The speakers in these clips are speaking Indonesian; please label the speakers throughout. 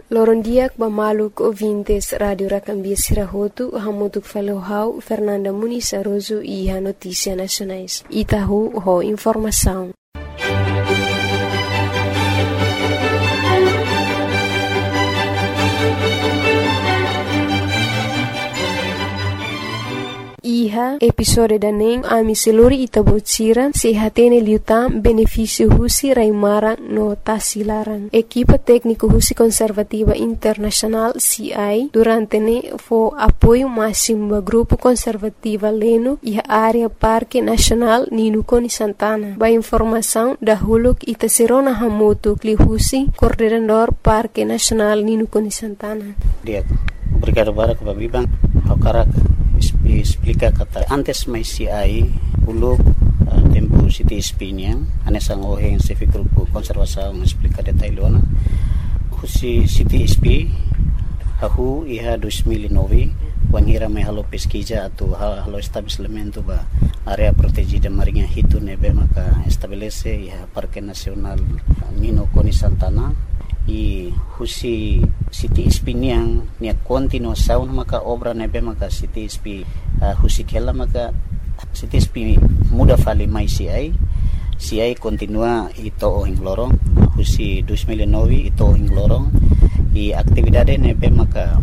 Speaker 1: Lorondiak Bamaluk ouvintes Radio Rakambia Sirahotu, Hamutuk Falohau, Fernanda Muniz Aroso e a Notícia Nacionais. Itahu ho informação. Iha episode daning ami seluri Itabocira sehatene liutam benefício husi raimarang no tasilarang. Equipa técnico husi conservativa internacional CI durante ne fo apoio máximo ba grupo conservativa leno iha área Parque Nacional Ninukoni Santana. Ba informação da huluk Itaserona Hamutu kli husi coordenador Parque Nacional Ninukoni Santana.
Speaker 2: Obrigado para Babibang Hokarak explica kata antes mai CI uluk tempo City Espinha anesang oheng sefi grupo konservasaung explica detailona husi City SP hahu iha 2009 wangira mai halo pesquisa atau halo estabelecimento ba area protegida marinha hitu nebe maka estabelece iha Parque Nacional Ninukoni Santana i husi City Espinha nia continuação maka obra nebe maka City SP husi kela maka City SP muda fali mai CI continua ito ohing lorong husi 2009 ito ohing lorong i aktividade nebe maka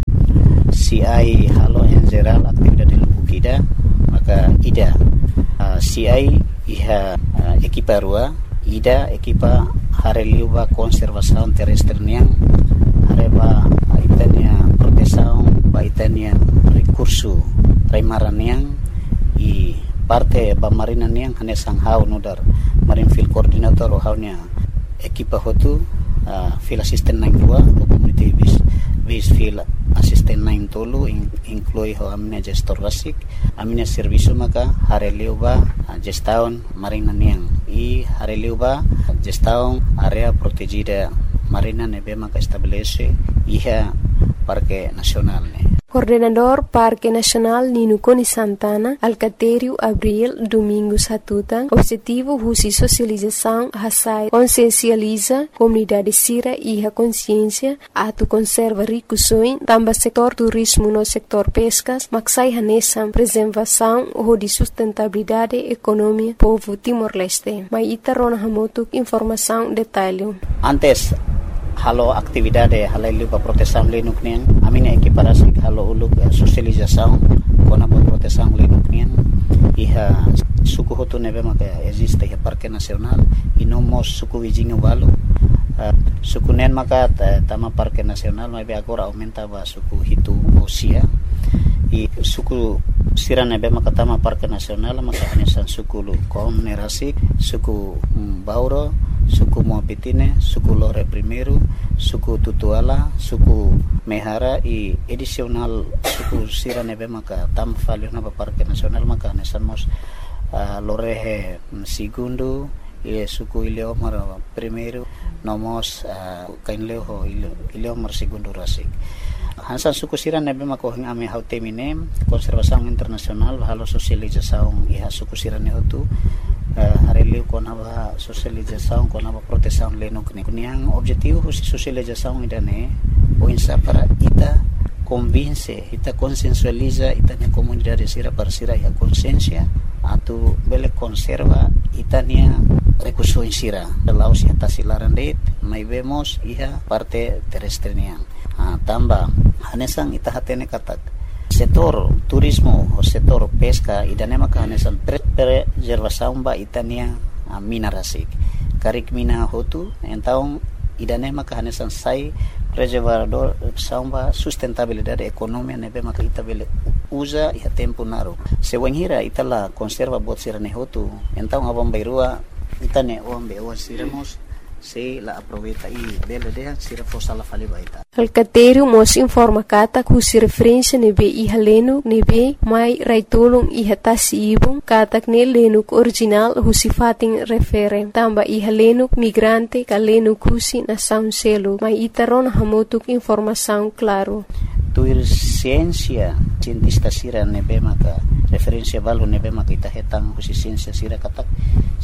Speaker 2: CI halo en geral aktividade lubukida maka ida CI iha ekipa rua ida ekipa hareliuba konservasaun terrestre niang hareba itania protesaun ba itania recurso raimaran niang i parte ba marina niang hanesang hau nudar marin field coordinator o haunya ekipa hotu field assistant nang dua community base field assistant nang tolu inclui ho amina gestor basic amina servicio maka hareliuba gestaun marina niang i hareliuba gestaun area protegida marina nebe maka estabelece iha Parque Nacional ne.
Speaker 1: Coordenador Parque Nacional Ninukoni Santana, Alcatério Abril Domingos Hatutan, objetivo husi socialização hasai consciencializa comunidade sira e a consciência atu conserva ricusoin tamba setor turismo no setor pescas maksai hanesam preservação ou de sustentabilidade economia povo Timor-Leste. Mai itarona hamotuk informação detalhe.
Speaker 2: Antes halo aktividade halailu pa protesang linuk nian amina ekiparasi halo uluk sosializasaun kona pa protesang linuk nian iha suku hotu nebe maka existe iha Parque Nacional inomos suku wijingu balu suku nen maka tama Parque Nacional mai be agora aumenta ba suku hitu osia i suku sira nebe maka tama Parque Nacional maka hanesan suku lu kom nerasik suku bauro suku Moapitine, suku Lore Primeiro, suku Tutuala, suku Mehara i edisional suku sira nebe maka tam valio na Parque Nacional maka nesamos Lorehe Segundo e suku Ileomar Primeiro nomos kainleo Ileomar Segundo rasik. Hansan suku sira nebe maka hing ame hautemine konservasaung internasional halo sosializasaung iha suku sira ne hotu hareliu kona ba sosializasaung kona ba protesaung lenok ne kuniang objetivo husi sosializasaung idane o insa para ita convince ita consensualiza ita ne comunidade sira parsira ya consciência atu bele conserva itania recurso sira laos ya tasilaran det mai vemos iha parte terrestre niang tamba hanesang ita hatene katak setor turismo o setor pesca idane maka hanesan preservasaun ba itania mina rasik karik mina hotu entaung idane maka hanesan sai preservador saumba sustentabilidade economia nebe maka ita bele usa iha tempo naru sewenghira itala conserva bot sirane hotu entaung abang bairua itane ombe o siremos se la aproveita e bela de sira fossa la fali baita.
Speaker 1: Alcatério mos informa kata kusi referência nebe iha leno nebe mai raitolong iha tasi ibong katak ne lenuk original husi fating refere tamba iha lenuk migrante ka lenuk husi na sound selo mai itaron hamotuk informação claro.
Speaker 2: Tuir ciência cientista sira nebe maka referência valu nebe maka ita hetang husi ciência sira katak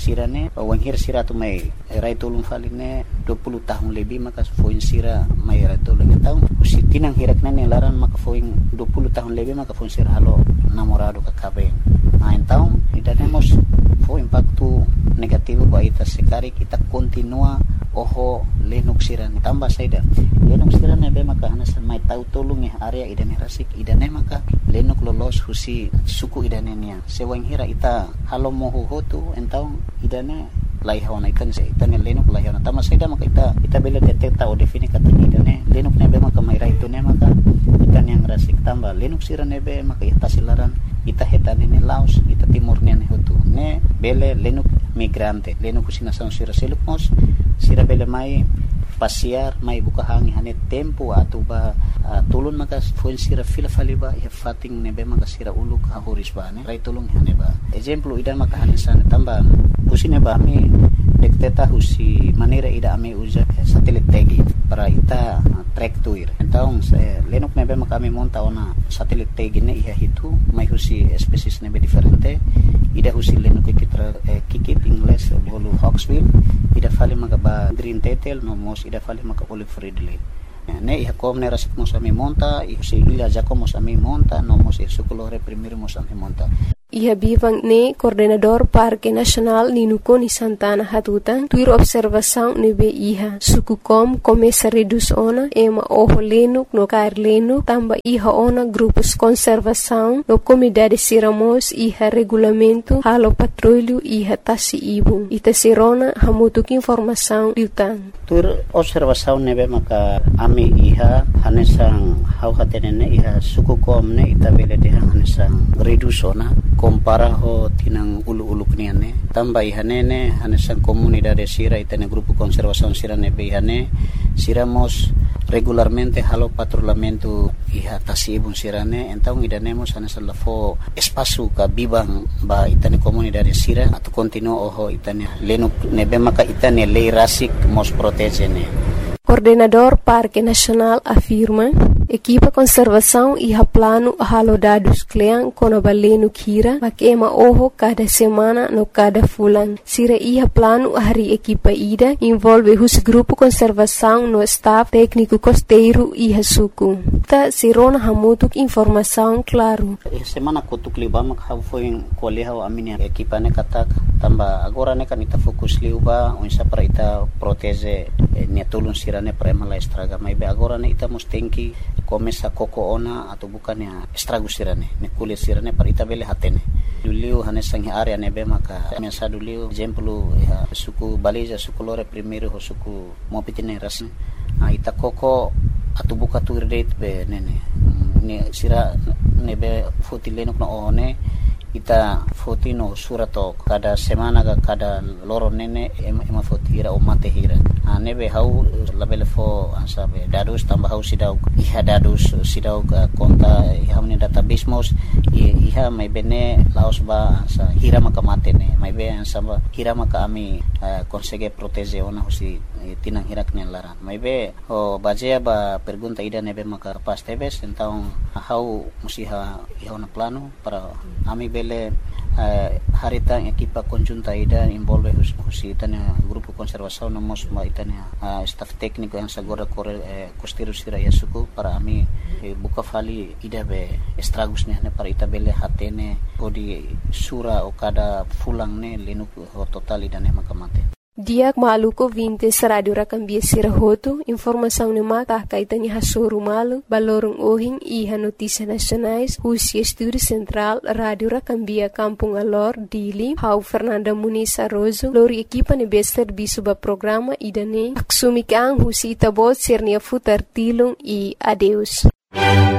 Speaker 2: sirane wanghir sira tu mai rai tolong faline 20 tahun lebih maka foin sira mai rai tolong tahun usitinang hirak nene laran maka foin 20 tahun lebih maka foin sira halo namorado kakabe tahun idane mos fo impacto negativo ba ita sekari kita continua oho lenuk sirane tambah saida lenuk sirane be maka hanasan mai tahu tolong area idane rasik idane maka lenuk lolos husi suku idane nia sewang hira ita halo moho hotu entau idane lai hawana ikan se itane lenuk lai hawana tambah saida maka ita bela detecta o defini kata idane lenuk nebe maka mai rai tu ne maka ikan yang rasik tambah lenuk sirane be maka ita silaran ita hetane ne laos ita timurnya ne hotu ne bele lenuk migrante lenuk kusina sang sira selukmos sira bele mai pasiar mai buka hangi hane tempo atau ba tulun maka fuen sira fila faliba ya fating nebe maka sira uluk hahuris ba ne rai tulung hane ba example idan maka hane sana tamba usine ba mi dekteta husi manera ida ame uza satelit tagi para ita track tuir então lenuk nebe maka mi monta ona satelit tagi ne iha hitu mai husi species nebe diferente ida husi lenuk kikit English bolu hawksbill ida fali maka ba green tetel no mos ida fali maka olive ridley ne iha kom ne rasik mos ami monta iha si ila jako mos ami monta no mos sukulore primero mos ami monta
Speaker 1: Iha bivang ne coordenador Parque Nacional Ninukoni Santana Hatutan tuir observação nebe iha suku kom começa reduz ona ema oho lenuk no kair lenuk tamba iha ona grupos conservação no comunidade siramos iha regulamento halo patrulho iha tasi ibung ita sirona hamutuk informação liutan
Speaker 2: tuir observação nebe maka ami iha hanesang hau hatenene iha suku kom ne ita bele deha hanesang reduz ona compara ho tinang ulu-ulu kniane tambah ihanene hanesan comunidade sira itane grupo conservação sira nebe ihane siramos regularmente halo patrulhamento iha tasibun sirane então idanemos hanesan lafo espaço ka bibang ba itane comunidade sira atau continuo oho itane lenuk nebe maka itane lei rasik mos protegene.
Speaker 1: Coordenador Parque Nacional afirma equipa conservação e plano halo dados kleang kono balenu kira makema oho cada semana no cada fulan sira iha plano hari equipa ida envolve hus grupo conservação no staff técnico costeiro iha suku ta sirona hamutuk informação claro
Speaker 2: semana kutuk libam kau foi koleha amini equipa ne katak tamba agora ne kanita fokus liuba unsa para ita protege ne tulun sira ne prema la estraga mai be agora ne ita mustenki começa koko ona atau bukannya estrago sirane ne kulit sirane para ita bele hatene duliu hanesang area nebe maka mesa duliu exemplo ya suku baliza suku lore primeiro ho suku mopitine ras ita koko atau buka tu rate be nene ne sira nebe fotilenok no one ita fotino surato kada semana kada loro nene ema fotira o mate hira nebe hau labele fo ansabe dadus tambah hau sidau iha dadus sidau konta iha ne database mos iha mai bene laos ba sa hira maka mate ne mai be ansaba hira maka ami consegue protege ona husi tinang hirak ne laran mai be o bajea ba pergunta ida nebe maka pas tebes então hau musiha iha na plano para ami bele harita equipa conjunta ida envolve husi tanya grupo conservação no mos ma itania staff técnico yang sagora costeiro sira yasuku para ami buka fali ida be estragos ne para ita bele hatene odi sura o kada fulang ne lenuk total ida ne makamate
Speaker 1: Diak maluko 20 radio rakambia sirahoto informação ne mata kaitanya hasoru malu balorong ohing iha notícia nacionais husi estúdio central radio rakambia Kampung Alor Dili hau Fernanda Muniz Arrozo lori equipa ne bester bisuba programa idane aksumikang husi tabot sernia futar tilung e adeus